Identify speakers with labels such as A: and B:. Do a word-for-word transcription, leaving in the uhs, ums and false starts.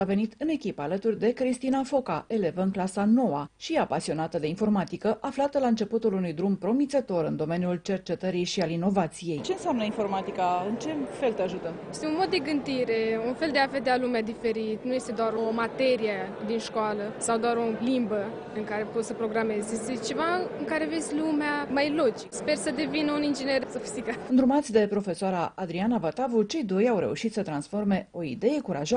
A: A venit în echipă alături de Cristina Foca, elevă în clasa nouă și ea pasionată de informatică, aflată la începutul unui drum promițător în domeniul cercetării și al inovației.
B: Ce înseamnă informatica? În ce fel te ajută?
C: Este un mod de gândire, un fel de a vedea lumea diferit. Nu este doar o materie din școală sau doar o limbă în care poți să programezi. Este ceva în care vezi lumea mai logic. Sper să devin un inginer sofisticat.
A: Îndrumați de profesoara Adriana Vatavu, cei doi au reușit să transforme o idee curajoasă